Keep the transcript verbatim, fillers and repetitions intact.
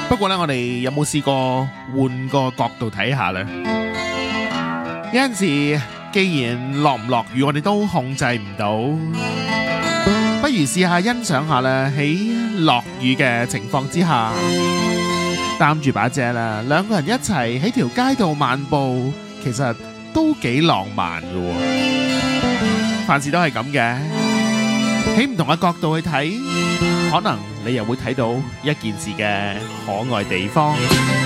不過呢，我哋有冇試過換個角度睇下呢？有陣時，既然落唔落雨，我哋都控制唔到，不如試下欣賞下啦。喺落雨嘅情況之下，擔住把遮啦，兩個人一齊喺條街度漫步，其實都幾浪漫㗎喎。凡事都係咁嘅，喺唔同嘅角度去睇，可能你又會睇到一件事嘅可愛地方。